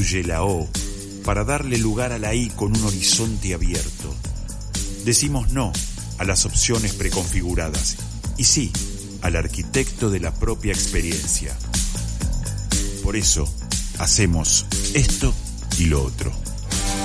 sustituye la O para darle lugar a la I con un horizonte abierto. Decimos no a las opciones preconfiguradas y sí al arquitecto de la propia experiencia. Por eso hacemos esto y lo otro.